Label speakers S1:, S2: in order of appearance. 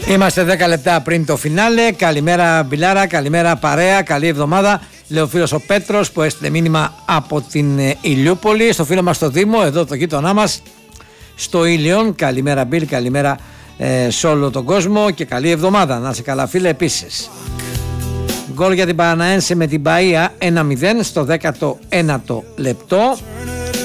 S1: Είμαστε 10 λεπτά πριν το φινάλε. Καλημέρα Μπιλάρα, καλημέρα παρέα, καλή εβδομάδα. Λέει ο φίλος ο Πέτρος που έστειλε μήνυμα από την Ηλιούπολη. Στο φίλο μας στο Δήμο, εδώ το γείτονά μας, στο Ήλιον. Καλημέρα Μπιλ, καλημέρα σε όλο τον κόσμο και καλή εβδομάδα. Να σε καλά φίλε επίσης. Γκολ για την Παραναένσε με την Μπαΐα 1-0 στο 19ο λεπτό.